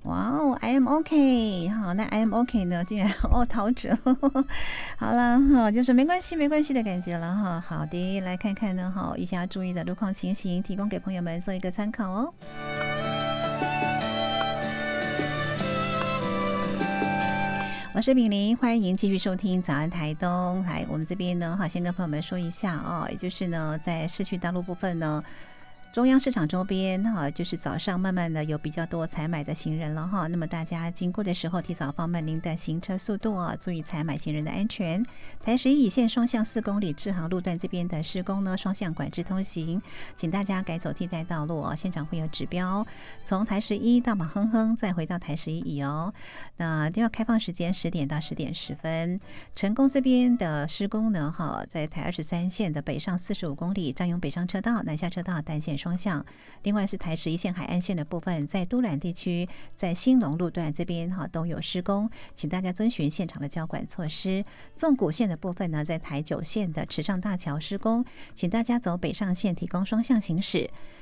哇哦，I am OK。好，那 I am OK 呢？竟然陶喆，好了哈，就是没关系，没关系的感觉了哈。好的，来看看呢哈，以下注意的路况情形，提供给朋友们做一个参考哦。我是敏玲，欢迎继续收听早安台东。来，我们这边呢，先跟朋友们说一下哦，也就是呢，在市区道路部分呢。中央市场周边就是早上慢慢的有比较多采买的行人了哈，那么大家经过的时候提早放慢您的行车速度注意采买行人的安全。台11乙线双向4公里支行路段这边的施工呢，双向管制通行，请大家改走替代道路现场会有指标，从台11到马亨亨，再回到台11乙哦。那要开放时间10点到10点10分。成功这边的施工呢在台23线的北上45公里，占用北上车道，南下车道单线双向。另外是台11线海岸线的部分，在都兰地区，在兴隆路段这边都有施工，请大家遵循现场的交管措施。纵谷线的部分呢，在台9线的池上大桥施工，请大家走北上线提供双向行驶。